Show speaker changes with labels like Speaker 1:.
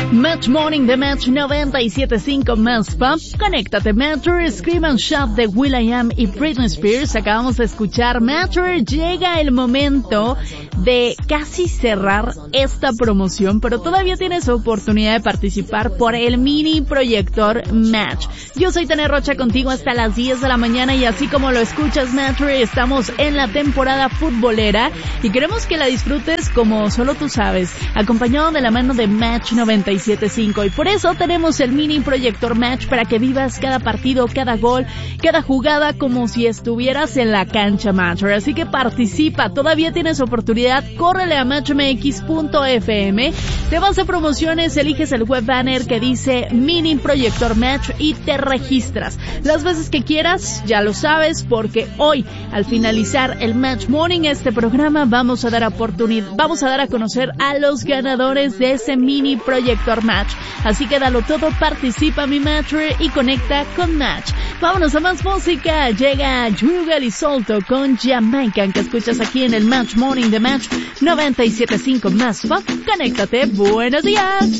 Speaker 1: Match Morning de Match 97.5 más pop. Conéctate, Matter, Scream and Shout de will.i.am y Britney Spears. Acabamos de escuchar Matter. Llega el momento de casi cerrar esta promoción, pero todavía tienes oportunidad de participar por el mini proyector Match. Yo soy Tania Rocha contigo hasta las 10 de la mañana y así como lo escuchas, Matter, estamos en la temporada futbolera y queremos que la disfrutes como solo tú sabes, acompañado de la mano de Match 97.5, y por eso tenemos el mini proyector Match para que vivas cada partido, cada gol, cada jugada como si estuvieras en la cancha, Matter. Así que participa, todavía tienes oportunidad, córrele a matchmx.fm, te vas a promociones, eliges el web banner que dice mini proyector Match y te registras las veces que quieras, ya lo sabes, porque hoy al finalizar el Match Morning, este programa, vamos a dar a conocer a los ganadores de ese mini proyector Match. Así que dalo todo, participa mi Matcher y conecta con Match. Vámonos a más música. Llega Jugal y Solto con Jamaican, que escuchas aquí en el Match Morning de Match 97.5 más pop. Conéctate, buenos días.